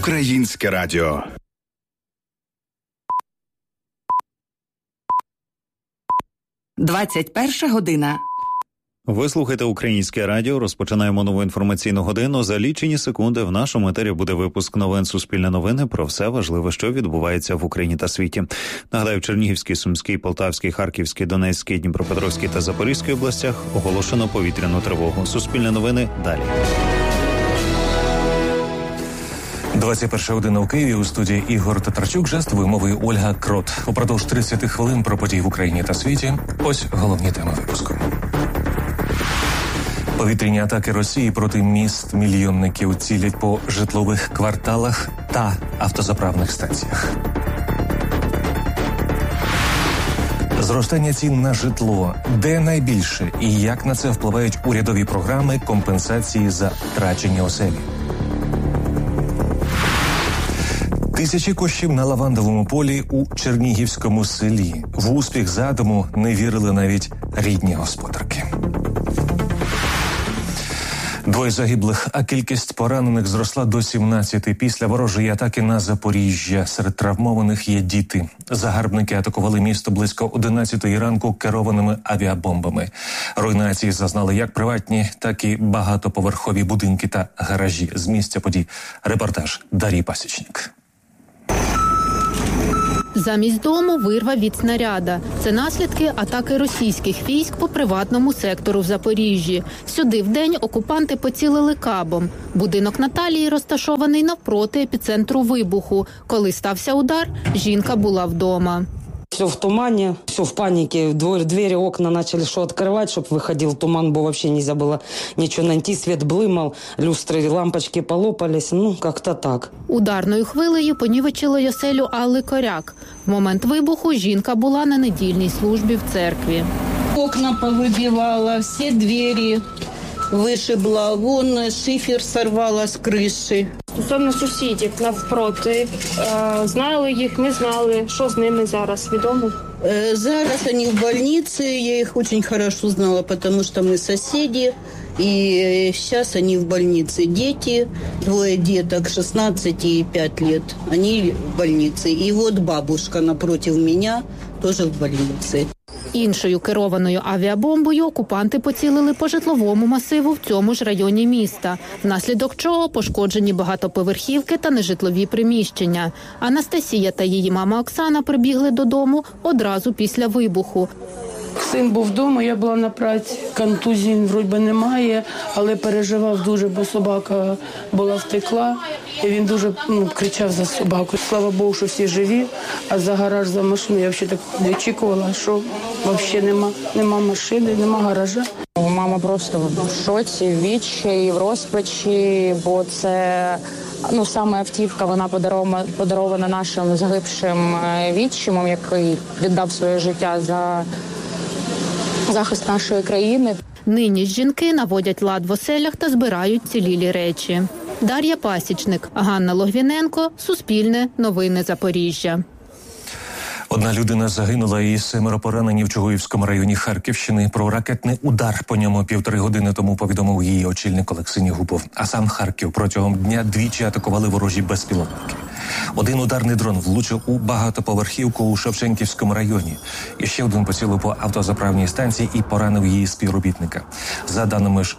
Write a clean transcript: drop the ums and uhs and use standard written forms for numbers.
Українське радіо. «21 година». Ви слухаєте Українське радіо. Розпочинаємо нову інформаційну годину. За лічені секунди в нашому етері буде випуск новин «Суспільне новини» про все важливе, що відбувається в Україні та світі. Нагадаю, в Чернігівській, Сумській, Полтавській, Харківській, Донецькій, Дніпропетровській та Запорізькій областях оголошено повітряну тривогу. «Суспільне новини» далі. 21 година у Києві, у студії Ігор Татарчук, жестовою мовою Ольга Крот. Упродовж 30 хвилин про події в Україні та світі. Ось головні теми випуску. Повітряні атаки Росії проти міст-мільйонників цілять по житлових кварталах та автозаправних станціях. Зростання цін на житло. Де найбільше і як на це впливають урядові програми компенсації за втрачені оселі? Тисячі кущів на лавандовому полі у Чернігівському селі. В успіх задуму не вірили навіть рідні господарки. 2 загиблих, а кількість поранених зросла до 17 після ворожої атаки на Запоріжжя. Серед травмованих є діти. Загарбники атакували місто близько 11 ранку керованими авіабомбами. Руйнації зазнали як приватні, так і багатоповерхові будинки та гаражі. З місця подій репортаж Дар'ї Пасічник. Замість дому вирва від снаряда. Це наслідки атаки російських військ по приватному сектору в Запоріжжі. Сюди вдень окупанти поцілили кабом. Будинок Наталії розташований навпроти епіцентру вибуху. Коли стався удар, жінка була вдома. Все в тумане, все в панике. Двери, окна начали открывать, чтобы выходил туман, бо вообще нельзя было ничего найти. Свет блимал, люстры, лампочки полопались. Как-то так. Ударною хвилею понівечило й оселю Алли Коряк. В момент вибуху жінка була на недільній службі в церкві. Окна повыбивала, все двери вышибла, вон шифер сорвала з криші. Стосовно сусідів навпроти, знали їх, не знали, що з ними зараз, відомо? Зараз вони в больниці, я їх дуже хорошо знала, тому що ми сусіди, і зараз вони в больниці. Діти, 2 діток, 16 і 5 років, вони в больниці. І от бабушка напротив мене, теж в больниці. Іншою керованою авіабомбою окупанти поцілили по житловому масиву в цьому ж районі міста, внаслідок чого пошкоджені багатоповерхівки та нежитлові приміщення. Анастасія та її мама Оксана прибігли додому одразу після вибуху. Син був вдома, я була на праці. Контузії вроді немає, але переживав дуже, бо собака була втекла. І він дуже кричав за собаку. Слава Богу, що всі живі, а за гараж, за машину я взагалі так не очікувала, що взагалі нема машини, нема гаража. Мама просто в шоці, в відчаї, в розпачі, бо це саме автівка, вона подарована нашим загибшим відчимом, який віддав своє життя за захист нашої країни. Нині ж жінки наводять лад в оселях та збирають цілілі речі. Дар'я Пасічник, Ганна Логвіненко, Суспільне, Новини Запоріжжя. 1 людина загинула і 7 поранені в Чугуївському районі Харківщини. Про ракетний удар по ньому 1,5 години тому повідомив її очільник Олег Синігубов. А сам Харків протягом дня 2 атакували ворожі безпілотники. 1 ударний дрон влучив у багатоповерхівку у Шевченківському районі. І ще 1 поцілив по автозаправній станції і поранив її співробітника. За даними ж